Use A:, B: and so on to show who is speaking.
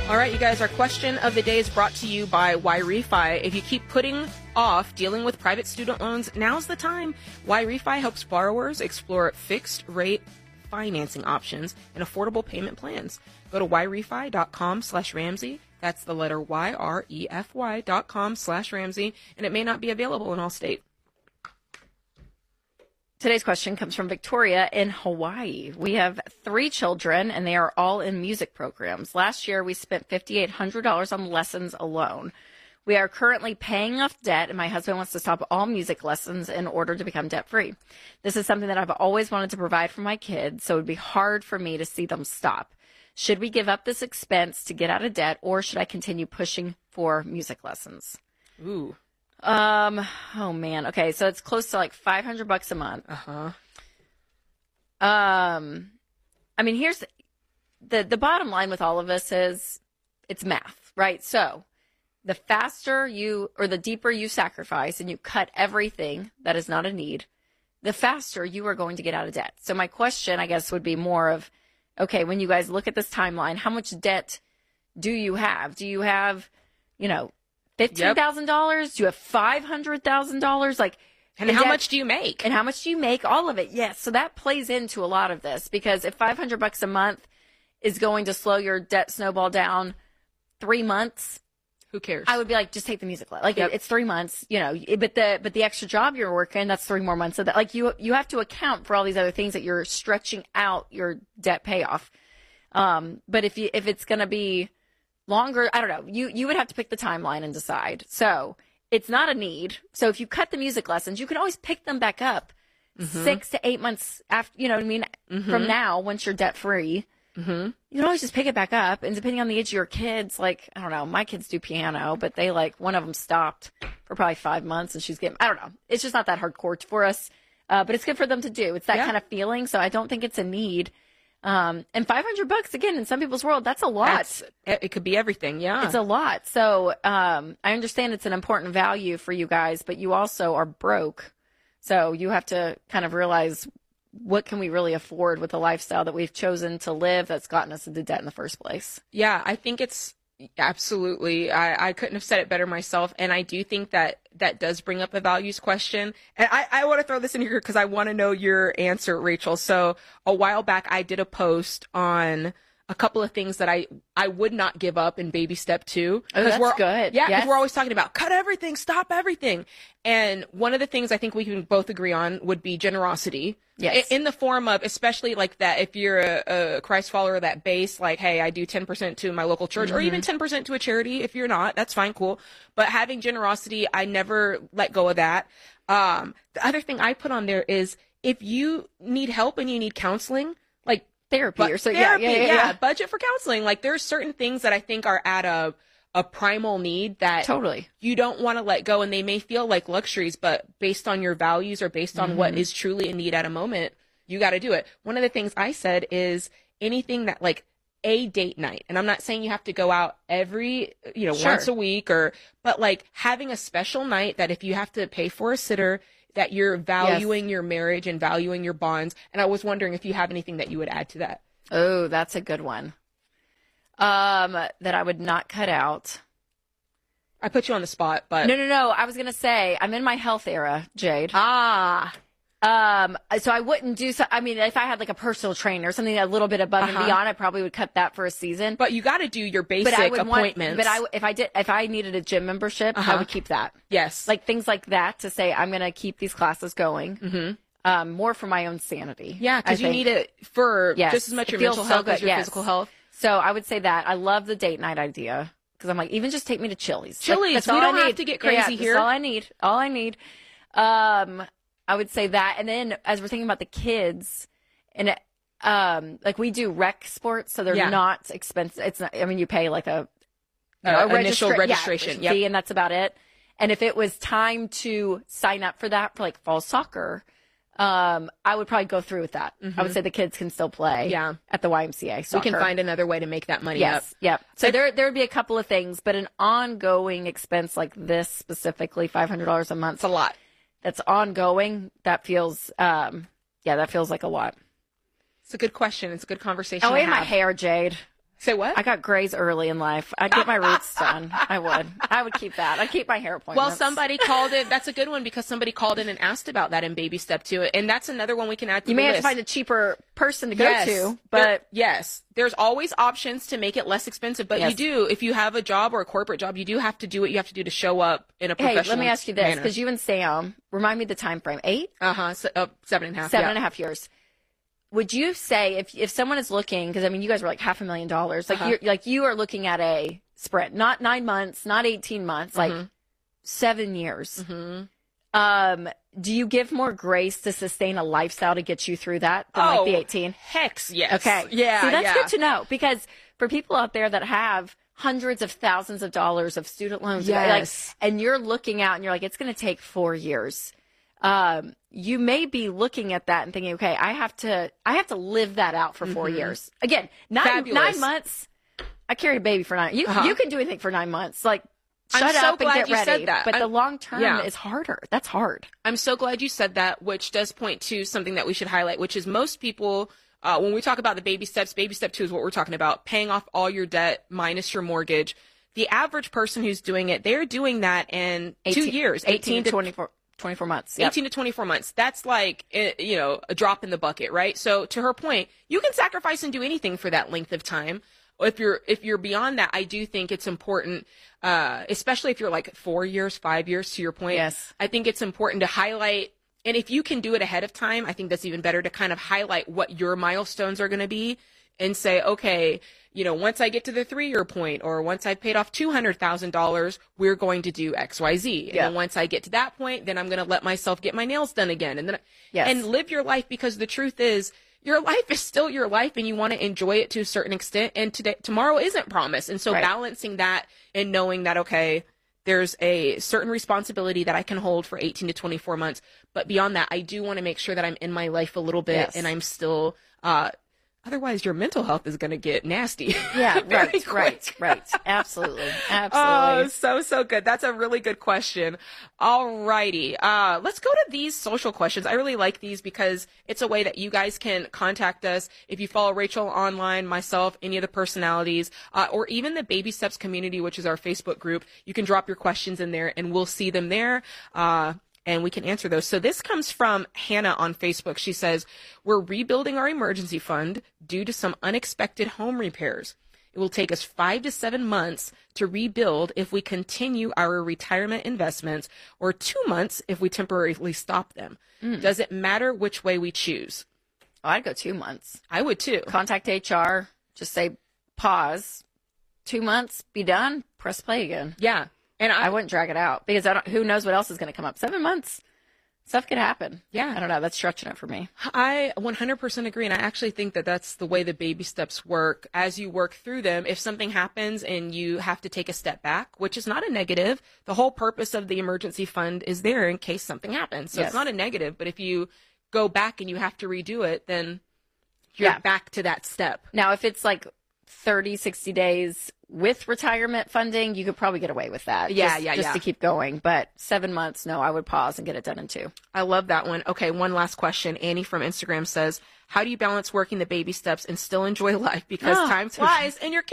A: All right, you guys, our question of the day is brought to you by YRefi. If you keep putting off dealing with private student loans, now's the time. YRefi helps borrowers explore fixed rate financing options and affordable payment plans. Go to yrefi.com/Ramsey. That's the letter YREFY.com/Ramsey, and it may not be available in all states.
B: Today's question comes from Victoria in Hawaii. We have 3 children, and they are all in music programs. Last year, we spent $5,800 on lessons alone. We are currently paying off debt, and my husband wants to stop all music lessons in order to become debt-free. This is something that I've always wanted to provide for my kids, so it would be hard for me to see them stop. Should we give up this expense to get out of debt, or should I continue pushing for music lessons?
A: Ooh.
B: Oh man. Okay. So it's close to like $500 a month. I mean, here's the bottom line with all of this is it's math, right? So the faster the deeper you sacrifice and you cut everything that is not a need, the faster you are going to get out of debt. So my question, I guess, would be more of, okay, when you guys look at this timeline, how much debt do you have? Do you have, $15,000? Do you have $500,000?
A: And how much do you make?
B: And how much do you make? All of it. Yes. So that plays into a lot of this, because if $500 a month is going to slow your debt snowball down 3 months,
A: who cares?
B: I would be like, just take the music. It's 3 months, but the extra job you're working, that's 3 more months of that. You have to account for all these other things that you're stretching out your debt payoff. But if it's going to be longer, I don't know. You would have to pick the timeline and decide. So it's not a need. So if you cut the music lessons, you can always pick them back up 6 to 8 months after, from now, once you're debt free. You can always just pick it back up. And depending on the age of your kids, I don't know, my kids do piano, but they one of them stopped for probably 5 months and she's getting, I don't know. It's just not that hardcore for us. But it's good for them to do. It's that kind of feeling. So I don't think it's a need. And $500 again, in some people's world, that's a lot.
A: It could be everything. Yeah.
B: It's a lot. So, I understand it's an important value for you guys, but you also are broke. So you have to kind of realize, what can we really afford with the lifestyle that we've chosen to live that's gotten us into debt in the first place?
A: Yeah, I think it's absolutely. I couldn't have said it better myself. And I do think that does bring up a values question. And I want to throw this in here because I want to know your answer, Rachel. So a while back, I did a post on a couple of things that I would not give up in baby step 2.
B: Oh, that's good.
A: Yeah, because we're always talking about cut everything, stop everything. And one of the things I think we can both agree on would be generosity.
B: Yes.
A: In the form of, especially that if you're a Christ follower, that base, hey, I do 10% to my local church, or even 10% to a charity. If you're not, that's fine, cool. But having generosity, I never let go of that. The other thing I put on there is, if you need help and you need counseling,
B: therapy or so.
A: Yeah. Budget for counseling. There's certain things that I think are at a primal need that
B: totally
A: you don't want to let go, and they may feel like luxuries, but based on your values or based on what is truly a need at a moment, you got to do it. One of the things I said is anything that a date night, and I'm not saying you have to go out every, once a week, but having a special night that if you have to pay for a sitter, that you're valuing your marriage and valuing your bonds. And I was wondering if you have anything that you would add to that.
B: Oh, that's a good one. That I would not cut out.
A: I put you on the spot, but
B: No. I was going to say, I'm in my health era, Jade. So I wouldn't do so. I mean, if I had a personal trainer or something a little bit above and beyond, I probably would cut that for a season.
A: But you got to do your basic appointments.
B: If I needed a gym membership, I would keep that.
A: Yes.
B: Things like that to say, I'm going to keep these classes going. More for my own sanity.
A: Yeah. Because you need it for just as much your mental health as your physical health.
B: So I would say that. I love the date night idea. Because I'm even just take me to Chili's.
A: Chili's. We don't have to get crazy here.
B: That's all I need. I would say that. And then as we're thinking about the kids, and we do rec sports, so they're not expensive. It's not, you pay a
A: initial registration
B: fee, and that's about it. And if it was time to sign up for that for fall soccer, I would probably go through with that. I would say the kids can still play at the YMCA soccer.
A: We can find another way to make that money up.
B: Yep. So there would be a couple of things, but an ongoing expense like this, specifically $500 a month.
A: It's a lot.
B: That's ongoing. That feels, that feels like a lot.
A: It's a good question. It's a good conversation.
B: Oh, and my hair, Jade.
A: Say what?
B: I got grays early in life. I'd get my roots done. I would keep that. I'd keep my hair appointments.
A: Well, somebody called in. That's a good one because somebody called in and asked about that in Baby Step 2. And that's another one we can add to the list.
B: You may have to find a cheaper person to go to, but
A: yes, there's always options to make it less expensive. But you do, if you have a job or a corporate job, you do have to do what you have to do to show up in a professional manner.
B: Hey, let me ask you this, because you and Sam, remind me the time frame, 8?
A: 7.5.
B: 7.5 years. Would you say if someone is looking, because I mean, you guys were like $500,000, like you are looking at a sprint, not 9 months, not 18 months, like 7 years. Do you give more grace to sustain a lifestyle to get you through that than like the 18?
A: Heck yes.
B: Okay.
A: Yeah.
B: See, that's good to know, because for people out there that have hundreds of thousands of dollars of student loans, and you're looking out and you're like, it's going to take 4 years. You may be looking at that and thinking, okay, I have to live that out for 4 years. Again, 9 months. I carried a baby for 9. You can do anything for 9 months. Like, shut up and get ready. But the long term is harder. That's hard.
A: I'm so glad you said that, which does point to something that we should highlight, which is most people, when we talk about the baby steps, baby step 2 is what we're talking about, paying off all your debt minus your mortgage. The average person who's doing it, they're doing that in 2 years,
B: 18 to 24 months.
A: 18 to 24 months. That's like, a drop in the bucket, right? So to her point, you can sacrifice and do anything for that length of time. If you're beyond that, I do think it's important, especially if you're like 4 years, 5 years, to your point.
B: Yes.
A: I think it's important to highlight, and if you can do it ahead of time, I think that's even better, to kind of highlight what your milestones are going to be and say, okay, once I get to the 3-year point, or once I've paid off $200,000, we're going to do X, Y, Z. And then once I get to that point, then I'm going to let myself get my nails done again. And then, and live your life, because the truth is, your life is still your life and you want to enjoy it to a certain extent. And tomorrow isn't promised. And so balancing that and knowing that, okay, there's a certain responsibility that I can hold for 18 to 24 months. But beyond that, I do want to make sure that I'm in my life a little bit and I'm still, otherwise, your mental health is going to get nasty.
B: Yeah, right. Absolutely.
A: Oh, so good. That's a really good question. All righty. Let's go to these social questions. I really like these because it's a way that you guys can contact us. If you follow Rachel online, myself, any of the personalities, or even the Baby Steps community, which is our Facebook group, you can drop your questions in there and we'll see them there. And we can answer those. So this comes from Hannah on Facebook. She says, we're rebuilding our emergency fund due to some unexpected home repairs. It will take us 5 to 7 months to rebuild if we continue our retirement investments, or 2 months if we temporarily stop them. Does it matter which way we choose?
B: Oh, I'd go 2 months.
A: I would too.
B: Contact HR. Just say pause. 2 months, be done, press play again.
A: Yeah. And
B: I wouldn't drag it out, because who knows what else is going to come up. 7 months, stuff could happen.
A: Yeah.
B: I don't know. That's stretching it for me.
A: I 100% agree. And I actually think that that's the way the baby steps work. As you work through them, if something happens and you have to take a step back, which is not a negative, the whole purpose of the emergency fund is there in case something happens. So it's not a negative, but if you go back and you have to redo it, then you're back to that step.
B: Now, if it's like 30, 60 days with retirement funding, you could probably get away with that. Just to keep going. But 7 months, no, I would pause and get it done in 2.
A: I love that one. Okay, one last question. Annie from Instagram says, how do you balance working the baby steps and still enjoy life? Because time flies and your kids